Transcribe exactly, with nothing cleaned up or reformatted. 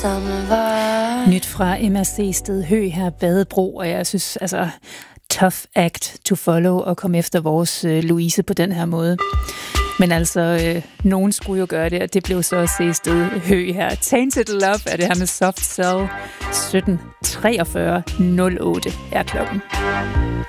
Nyt fra M R C Sted Hø her Badebro, og jeg synes, altså, tough act to follow og komme efter vores øh, Louise på den her måde. Men altså, øh, nogen skulle jo gøre det, og det blev så at se Sted Hø her. Tainted Love er det her med Soft Cell. sytten treogfyrre nul otte er klokken.